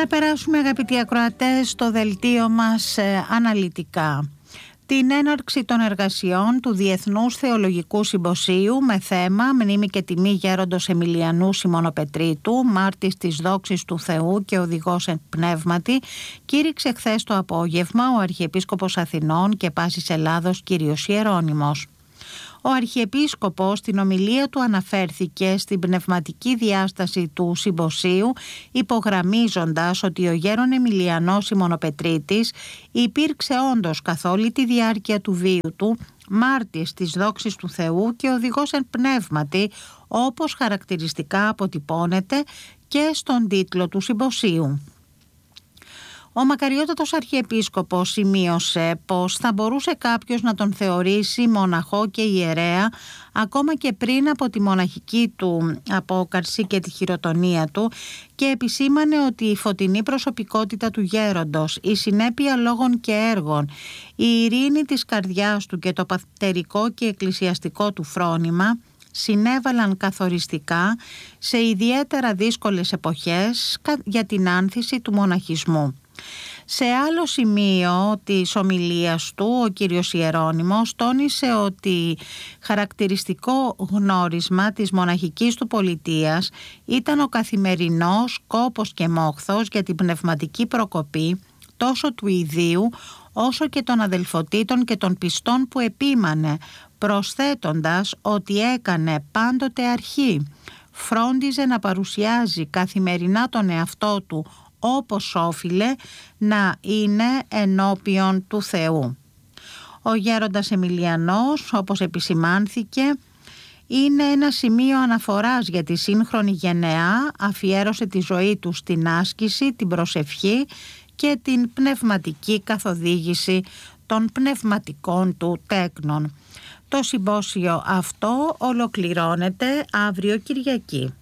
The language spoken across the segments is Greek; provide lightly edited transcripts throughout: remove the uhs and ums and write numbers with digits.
Να περάσουμε, αγαπητοί ακροατές, στο δελτίο μας αναλυτικά. Την έναρξη των εργασιών του Διεθνούς Θεολογικού Συμποσίου με θέμα «Μνήμη και τιμή γέροντος Εμιλιανού Σιμωνοπετρίτου, μάρτης της δόξης του Θεού και οδηγός εν πνεύματι», κήρυξε χθες το απόγευμα ο Αρχιεπίσκοπος Αθηνών και Πάσης Ελλάδος Κύριος Ιερώνυμος. Ο Αρχιεπίσκοπος στην ομιλία του αναφέρθηκε στην πνευματική διάσταση του συμποσίου, υπογραμμίζοντας ότι ο γέρον Εμιλιανός Σιμωνοπετρίτης υπήρξε όντως καθ' όλη τη διάρκεια του βίου του μάρτης της δόξης του Θεού και οδηγός εν πνεύματι, όπως χαρακτηριστικά αποτυπώνεται και στον τίτλο του συμποσίου. Ο μακαριότατος Αρχιεπίσκοπος σημείωσε πως θα μπορούσε κάποιος να τον θεωρήσει μοναχό και ιερέα ακόμα και πριν από τη μοναχική του απόκαρση και τη χειροτονία του, και επισήμανε ότι η φωτεινή προσωπικότητα του γέροντος, η συνέπεια λόγων και έργων, η ειρήνη της καρδιάς του και το πατερικό και εκκλησιαστικό του φρόνημα συνέβαλαν καθοριστικά σε ιδιαίτερα δύσκολες εποχές για την άνθηση του μοναχισμού. Σε άλλο σημείο της ομιλίας του, ο κύριος Ιερώνυμος τόνισε ότι χαρακτηριστικό γνώρισμα της μοναχικής του πολιτείας ήταν ο καθημερινός κόπος και μόχθος για την πνευματική προκοπή τόσο του ιδίου όσο και των αδελφοτήτων και των πιστών που επίμανε, προσθέτοντας ότι έκανε πάντοτε αρχή. Φρόντιζε να παρουσιάζει καθημερινά τον εαυτό του όπως όφιλε να είναι ενώπιον του Θεού. Ο γέροντας Εμιλιανός, όπως επισημάνθηκε, είναι ένα σημείο αναφοράς για τη σύγχρονη γενεά, αφιέρωσε τη ζωή του στην άσκηση, την προσευχή και την πνευματική καθοδήγηση των πνευματικών του τέκνων. Το συμπόσιο αυτό ολοκληρώνεται αύριο Κυριακή.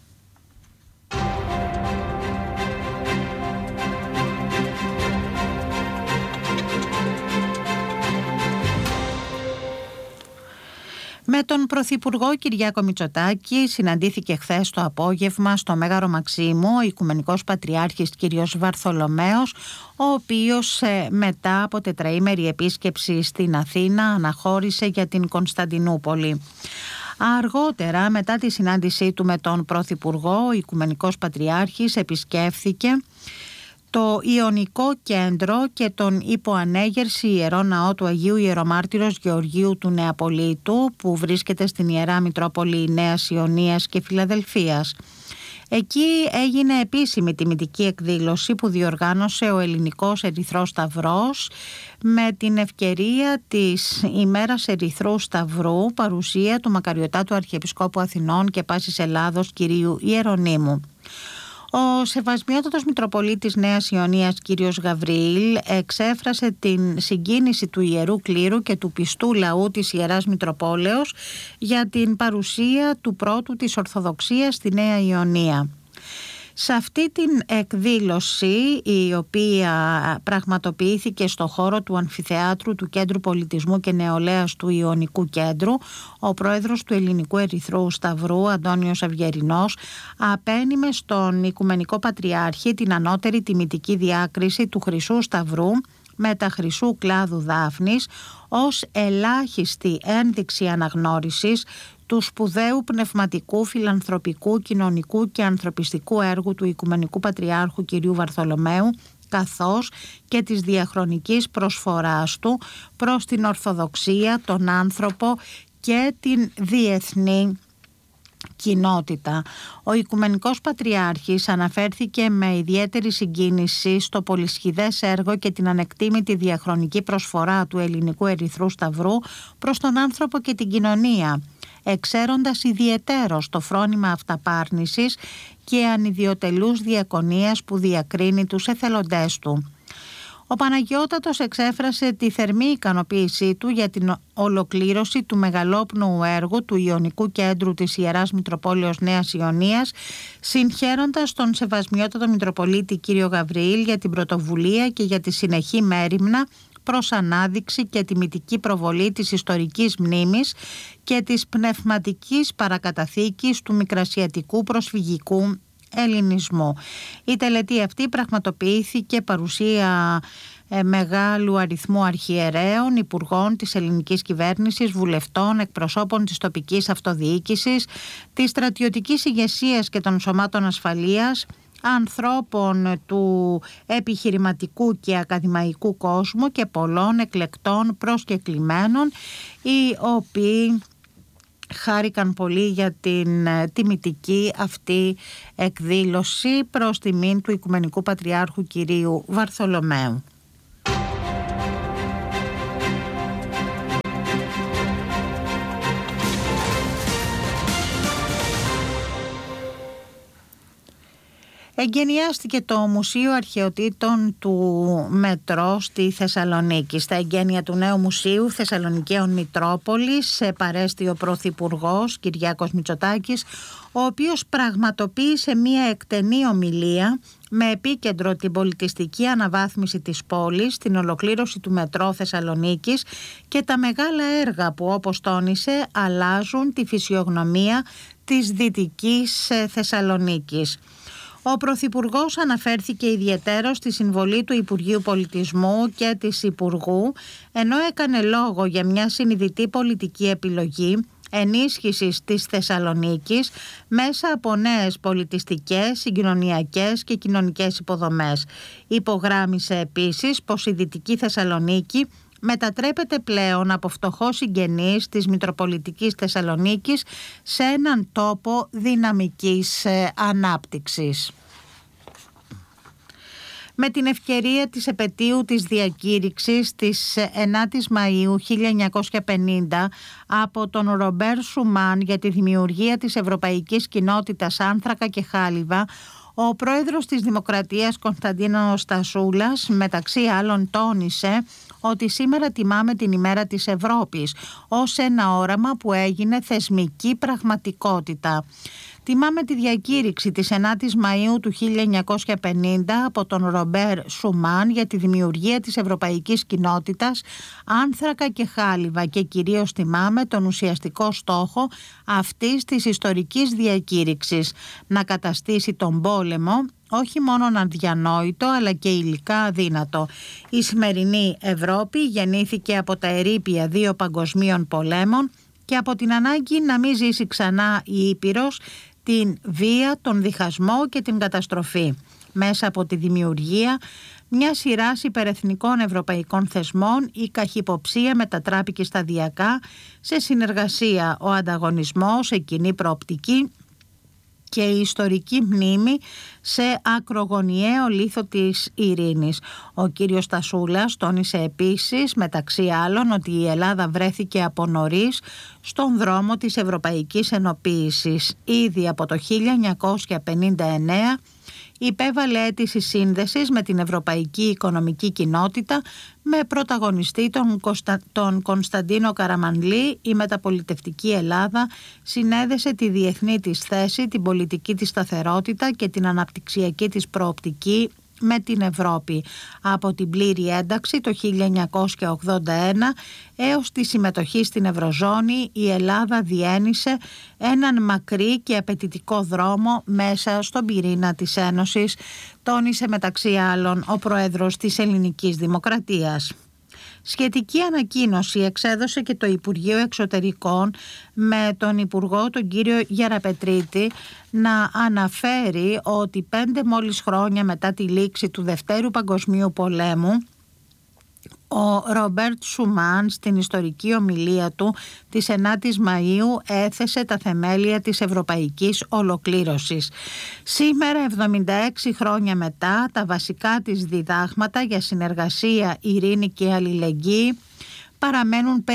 Με τον Πρωθυπουργό Κυριάκο Μητσοτάκη συναντήθηκε χθες το απόγευμα στο Μέγαρο Μαξίμου ο Οικουμενικός Πατριάρχης κ. Βαρθολομαίος, ο οποίος μετά από τετραήμερη επίσκεψη στην Αθήνα αναχώρησε για την Κωνσταντινούπολη. Αργότερα, μετά τη συνάντησή του με τον Πρωθυπουργό, ο Οικουμενικός Πατριάρχης επισκέφθηκε το Ιωνικό Κέντρο και τον υποανέγερση Ιερό Ναό του Αγίου Ιερομάρτυρος Γεωργίου του Νεαπολίτου, που βρίσκεται στην Ιερά Μητρόπολη Νέας Ιωνίας και Φιλαδελφίας. Εκεί έγινε επίσημη τιμητική εκδήλωση που διοργάνωσε ο Ελληνικός Ερυθρός Σταυρός με την ευκαιρία της ημέρας Ερυθρού Σταυρού, παρουσία του μακαριωτάτου Αρχιεπισκόπου Αθηνών και Πάσης Ελλάδος κυρίου Ιερονύμου. Ο Σεβασμιότατος Μητροπολίτης Νέας Ιωνίας κ. Γαβριήλ εξέφρασε την συγκίνηση του Ιερού Κλήρου και του πιστού λαού της Ιεράς Μητροπόλεως για την παρουσία του πρώτου της Ορθοδοξίας στη Νέα Ιωνία. Σε αυτή την εκδήλωση, η οποία πραγματοποιήθηκε στο χώρο του Αμφιθεάτρου του Κέντρου Πολιτισμού και Νεολαίας του Ιωνικού Κέντρου, ο πρόεδρος του Ελληνικού Ερυθρού Σταυρού, Αντώνιος Αυγερινός, απένιμε στον Οικουμενικό Πατριάρχη την ανώτερη τιμητική διάκριση του Χρυσού Σταυρού με τα χρυσού κλάδου δάφνης ως ελάχιστη ένδειξη αναγνώρισης του σπουδαίου πνευματικού, φιλανθρωπικού, κοινωνικού και ανθρωπιστικού έργου του Οικουμενικού Πατριάρχου κ. Βαρθολομαίου, καθώς και της διαχρονικής προσφοράς του προς την Ορθοδοξία, τον άνθρωπο και την διεθνή κοινότητα. Ο Οικουμενικός Πατριάρχης αναφέρθηκε με ιδιαίτερη συγκίνηση στο πολυσχηδές έργο και την ανεκτήμητη διαχρονική προσφορά του Ελληνικού Ερυθρού Σταυρού προς τον άνθρωπο και την κοινωνία, εξαίροντας ιδιαιτέρως το φρόνημα αυταπάρνησης και ανιδιοτελούς διακονίας που διακρίνει τους εθελοντές του. Ο Παναγιώτατος εξέφρασε τη θερμή ικανοποίησή του για την ολοκλήρωση του μεγαλόπνοου έργου του Ιωνικού Κέντρου της Ιεράς Μητροπόλεως Νέας Ιωνίας, συγχαίροντας τον Σεβασμιότατο Μητροπολίτη κ. Γαβριήλ για την πρωτοβουλία και για τη συνεχή μέριμνα προς ανάδειξη και τιμητική προβολή της ιστορικής μνήμης και της πνευματικής παρακαταθήκης του μικρασιατικού προσφυγικού ελληνισμού. Η τελετή αυτή πραγματοποιήθηκε παρουσία μεγάλου αριθμού αρχιερέων, υπουργών της ελληνικής κυβέρνησης, βουλευτών, εκπροσώπων της τοπικής αυτοδιοίκησης, της στρατιωτικής ηγεσίας και των σωμάτων ασφαλείας, ανθρώπων του επιχειρηματικού και ακαδημαϊκού κόσμου και πολλών εκλεκτών προσκεκλημένων, οι οποίοι χάρηκαν πολύ για την τιμητική αυτή εκδήλωση προς τιμήν του Οικουμενικού Πατριάρχου κυρίου Βαρθολομαίου. Εγκαινιάστηκε το Μουσείο Αρχαιοτήτων του Μετρό στη Θεσσαλονίκη. Στα εγγένεια του νέου Μουσείου Θεσσαλονικαίων Μητρόπολης παρέστη ο Πρωθυπουργός Κυριάκος Μητσοτάκης, ο οποίος πραγματοποίησε μία εκτενή ομιλία με επίκεντρο την πολιτιστική αναβάθμιση της πόλης, την ολοκλήρωση του Μετρό Θεσσαλονίκης και τα μεγάλα έργα που, όπως τόνισε, αλλάζουν τη φυσιογνωμία της Δυτικής Θεσσαλονίκης. Ο Πρωθυπουργός αναφέρθηκε ιδιαιτέρως στη συμβολή του Υπουργείου Πολιτισμού και της Υπουργού, ενώ έκανε λόγο για μια συνειδητή πολιτική επιλογή ενίσχυσης της Θεσσαλονίκης μέσα από νέες πολιτιστικές, συγκοινωνιακές και κοινωνικές υποδομές. Υπογράμμισε επίσης πως η Δυτική Θεσσαλονίκη μετατρέπεται πλέον από φτωχό συγγενής της Μητροπολιτικής Θεσσαλονίκης σε έναν τόπο δυναμικής ανάπτυξης. Με την ευκαιρία της επετείου της διακήρυξης της 9ης Μαΐου 1950 από τον Ρομπέρ Σουμάν για τη δημιουργία της Ευρωπαϊκής Κοινότητας Άνθρακα και Χάλιβα, ο πρόεδρος της Δημοκρατίας Κωνσταντίνος Στασούλας μεταξύ άλλων τόνισε ότι σήμερα τιμάμε την ημέρα της Ευρώπης ως ένα όραμα που έγινε θεσμική πραγματικότητα. Τιμάμε τη διακήρυξη της 9ης Μαΐου του 1950 από τον Ρομπέρ Σουμάν για τη δημιουργία της Ευρωπαϊκής Κοινότητας Άνθρακα και Χάλιβα και κυρίως τιμάμε τον ουσιαστικό στόχο αυτής της ιστορικής διακήρυξης, να καταστήσει τον πόλεμο όχι μόνο αδιανόητο αλλά και υλικά αδύνατο. Η σημερινή Ευρώπη γεννήθηκε από τα ερείπια δύο παγκοσμίων πολέμων και από την ανάγκη να μην ζήσει ξανά η Ήπειρος την βία, τον διχασμό και την καταστροφή. Μέσα από τη δημιουργία μια σειράς υπερεθνικών ευρωπαϊκών θεσμών η καχυποψία μετατράπηκε σταδιακά σε συνεργασία, ο ανταγωνισμός σε κοινή προοπτική και η ιστορική μνήμη σε ακρογωνιαίο λίθο της ειρήνης. Ο κύριος Στασούλας τόνισε επίσης μεταξύ άλλων ότι η Ελλάδα βρέθηκε από νωρίς στον δρόμο της Ευρωπαϊκής Ενοποίησης. Ήδη από το 1959 υπέβαλε αίτηση σύνδεσης με την Ευρωπαϊκή Οικονομική Κοινότητα με πρωταγωνιστή τον Κωνσταντίνο Καραμανλή. Η μεταπολιτευτική Ελλάδα συνέδεσε τη διεθνή της θέση, την πολιτική της σταθερότητα και την αναπτυξιακή της προοπτική με την Ευρώπη. Από την πλήρη ένταξη το 1981 έως τη συμμετοχή στην Ευρωζώνη, η Ελλάδα διένυσε έναν μακρύ και απαιτητικό δρόμο μέσα στον πυρήνα της Ένωσης, τόνισε μεταξύ άλλων ο Πρόεδρος της Ελληνικής Δημοκρατίας. Σχετική ανακοίνωση εξέδωσε και το Υπουργείο Εξωτερικών με τον Υπουργό τον κύριο Γεραπετρίτη να αναφέρει ότι 5 μόλις χρόνια μετά τη λήξη του Δευτέρου Παγκοσμίου Πολέμου ο Ρομπέρτ Σουμάν στην ιστορική ομιλία του της 9ης Μαΐου έθεσε τα θεμέλια της ευρωπαϊκής ολοκλήρωσης. Σήμερα, 76 χρόνια μετά, τα βασικά της διδάγματα για συνεργασία, ειρήνη και αλληλεγγύη παραμένουν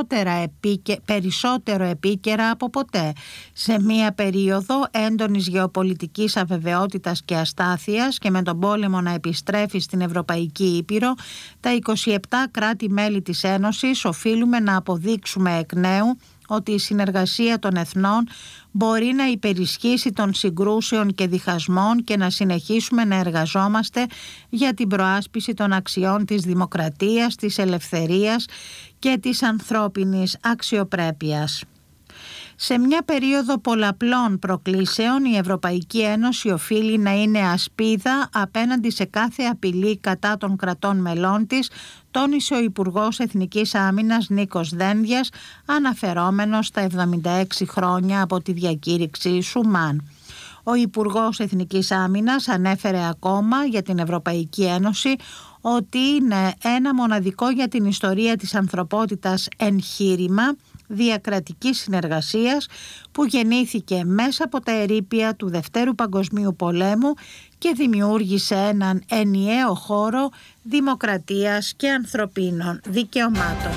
περισσότερο επίκαιρα από ποτέ. Σε μία περίοδο έντονης γεωπολιτικής αβεβαιότητας και αστάθειας και με τον πόλεμο να επιστρέφει στην Ευρωπαϊκή Ήπειρο, τα 27 κράτη-μέλη της Ένωσης οφείλουμε να αποδείξουμε εκ νέου ότι η συνεργασία των εθνών μπορεί να υπερισχύσει των συγκρούσεων και διχασμών και να συνεχίσουμε να εργαζόμαστε για την προάσπιση των αξιών της δημοκρατίας, της ελευθερίας και της ανθρώπινης αξιοπρέπειας. Σε μια περίοδο πολλαπλών προκλήσεων, η Ευρωπαϊκή Ένωση οφείλει να είναι ασπίδα απέναντι σε κάθε απειλή κατά των κρατών μελών της, τόνισε ο Υπουργός Εθνικής Άμυνας Νίκος Δένδιας, αναφερόμενος στα 76 χρόνια από τη διακήρυξη Σουμάν. Ο Υπουργός Εθνικής Άμυνας ανέφερε ακόμα για την Ευρωπαϊκή Ένωση ότι είναι ένα μοναδικό για την ιστορία της ανθρωπότητας εγχείρημα διακρατικής συνεργασίας που γεννήθηκε μέσα από τα ερείπια του Δευτέρου Παγκοσμίου Πολέμου και δημιούργησε έναν ενιαίο χώρο δημοκρατίας και ανθρωπίνων δικαιωμάτων.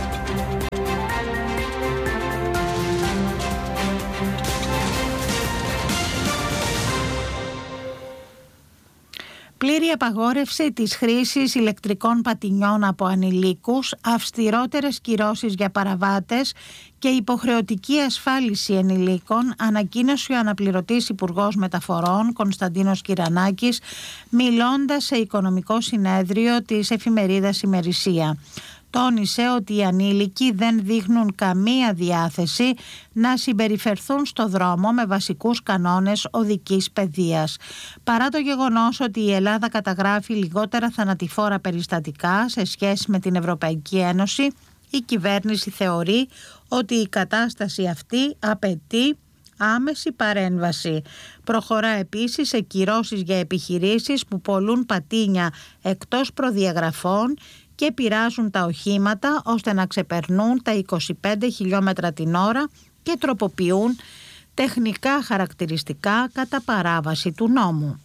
Πλήρη απαγόρευση της χρήσης ηλεκτρικών πατινιών από ανηλίκους, αυστηρότερες κυρώσεις για παραβάτες και υποχρεωτική ασφάλιση ενηλίκων, ανακοίνωσε ο αναπληρωτής Υπουργός Μεταφορών Κωνσταντίνος Κυρανάκης, μιλώντας σε οικονομικό συνέδριο της εφημερίδας Ημερησία. Τόνισε ότι οι ανήλικοι δεν δείχνουν καμία διάθεση να συμπεριφερθούν στο δρόμο με βασικούς κανόνες οδικής παιδείας. Παρά το γεγονός ότι η Ελλάδα καταγράφει λιγότερα θανατηφόρα περιστατικά σε σχέση με την Ευρωπαϊκή Ένωση, η κυβέρνηση θεωρεί ότι η κατάσταση αυτή απαιτεί άμεση παρέμβαση. Προχωρά επίσης σε κυρώσεις για επιχειρήσεις που πωλούν πατίνια εκτός προδιαγραφών και πειράζουν τα οχήματα ώστε να ξεπερνούν τα 25 χιλιόμετρα την ώρα και τροποποιούν τεχνικά χαρακτηριστικά κατά παράβαση του νόμου.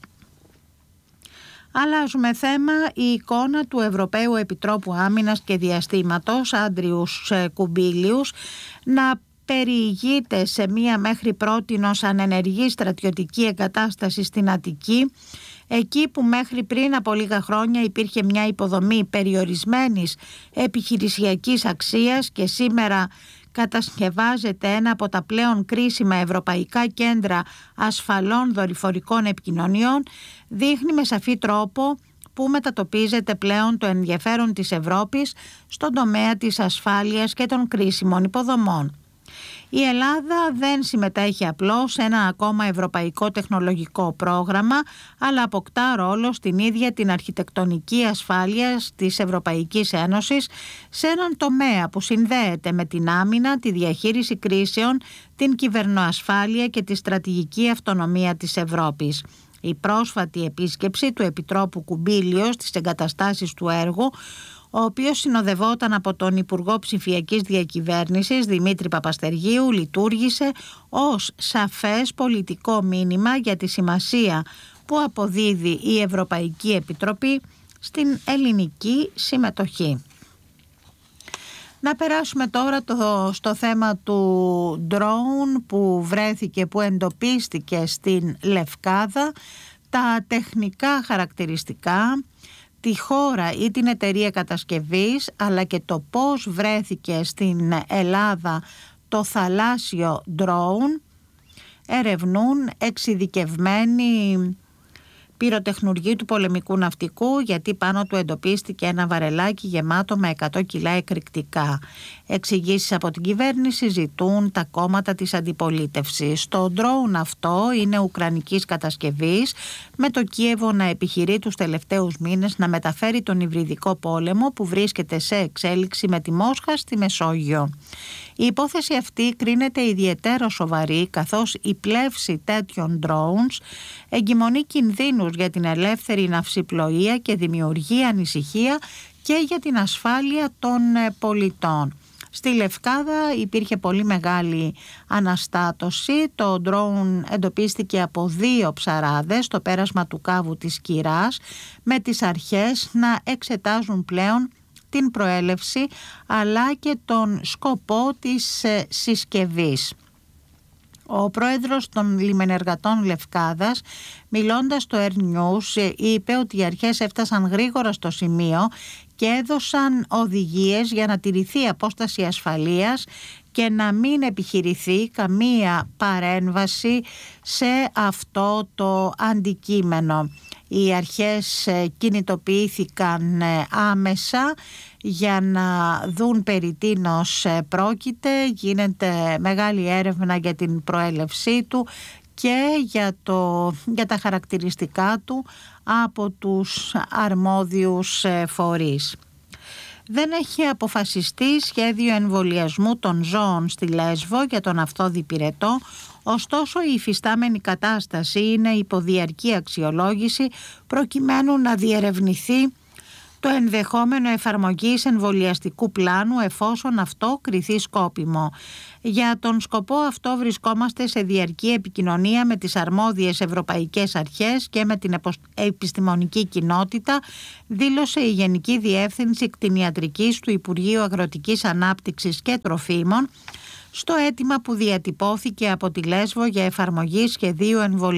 Αλλάζουμε θέμα. Η εικόνα του Ευρωπαίου Επιτρόπου Άμυνας και Διαστήματος Άντριους Κουμπίλιους να περιηγείται σε μία μέχρι πρότινος ανενεργή στρατιωτική εγκατάσταση στην Αττική, εκεί που μέχρι πριν από λίγα χρόνια υπήρχε μια υποδομή περιορισμένης επιχειρησιακής αξίας και σήμερα κατασκευάζεται ένα από τα πλέον κρίσιμα ευρωπαϊκά κέντρα ασφαλών δορυφορικών επικοινωνιών, δείχνει με σαφή τρόπο που μετατοπίζεται πλέον το ενδιαφέρον της Ευρώπης στον τομέα της ασφάλειας και των κρίσιμων υποδομών. Η Ελλάδα δεν συμμετέχει απλώς σε ένα ακόμα ευρωπαϊκό τεχνολογικό πρόγραμμα, αλλά αποκτά ρόλο στην ίδια την αρχιτεκτονική ασφάλεια της Ευρωπαϊκής Ένωσης, σε έναν τομέα που συνδέεται με την άμυνα, τη διαχείριση κρίσεων, την κυβερνοασφάλεια και τη στρατηγική αυτονομία της Ευρώπης. Η πρόσφατη επίσκεψη του Επιτρόπου Κουμπίλιο στις εγκαταστάσεις του έργου, ο οποίος συνοδευόταν από τον Υπουργό Ψηφιακής Διακυβέρνησης Δημήτρη Παπαστεργίου, λειτουργήσε ως σαφές πολιτικό μήνυμα για τη σημασία που αποδίδει η Ευρωπαϊκή Επιτροπή στην ελληνική συμμετοχή. Να περάσουμε τώρα στο θέμα του drone που εντοπίστηκε στην Λευκάδα, τα τεχνικά χαρακτηριστικά, τη χώρα ή την εταιρεία κατασκευής, αλλά και το πώς βρέθηκε στην Ελλάδα το θαλάσσιο drone, ερευνούν εξειδικευμένοι πυροτεχνουργοί του πολεμικού ναυτικού, γιατί πάνω του εντοπίστηκε ένα βαρελάκι γεμάτο με 100 κιλά εκρηκτικά. Εξηγήσεις από την κυβέρνηση ζητούν τα κόμματα της αντιπολίτευσης. Το drone αυτό είναι ουκρανικής κατασκευής, με το Κίεβο να επιχειρεί τους τελευταίους μήνες να μεταφέρει τον υβριδικό πόλεμο που βρίσκεται σε εξέλιξη με τη Μόσχα στη Μεσόγειο. Η υπόθεση αυτή κρίνεται ιδιαίτερα σοβαρή, καθώς η πλεύση τέτοιων drones εγκυμονεί κινδύνους για την ελεύθερη ναυσιπλοεία και δημιουργεί ανησυχία και για την ασφάλεια των πολιτών. Στη Λευκάδα υπήρχε πολύ μεγάλη αναστάτωση. Το drone εντοπίστηκε από 2 ψαράδες στο πέρασμα του κάβου της Κυράς, με τις αρχές να εξετάζουν πλέον την προέλευση αλλά και τον σκοπό της συσκευής. Ο πρόεδρος των λιμενεργατών Λευκάδας, μιλώντας στο Air News, είπε ότι οι αρχές έφτασαν γρήγορα στο σημείο και έδωσαν οδηγίες για να τηρηθεί απόσταση ασφαλείας και να μην επιχειρηθεί καμία παρέμβαση σε αυτό το αντικείμενο. Οι αρχές κινητοποιήθηκαν άμεσα για να δουν περί τίνος πρόκειται. Γίνεται μεγάλη έρευνα για την προέλευσή του και για τα χαρακτηριστικά του από τους αρμόδιους φορείς. Δεν έχει αποφασιστεί σχέδιο εμβολιασμού των ζώων στη Λέσβο για τον Αυθόδη πυρετό, ωστόσο η υφιστάμενη κατάσταση είναι υποδιαρκή αξιολόγηση προκειμένου να διερευνηθεί το ενδεχόμενο εφαρμογής εμβολιαστικού πλάνου εφόσον αυτό κριθεί σκόπιμο. Για τον σκοπό αυτό βρισκόμαστε σε διαρκή επικοινωνία με τις αρμόδιες ευρωπαϊκές αρχές και με την επιστημονική κοινότητα, δήλωσε η Γενική Διεύθυνση Κτηνιατρικής του Υπουργείου Αγροτικής Ανάπτυξης και Τροφίμων στο αίτημα που διατυπώθηκε από τη Λέσβο για εφαρμογή σχεδίου εμβολιασμού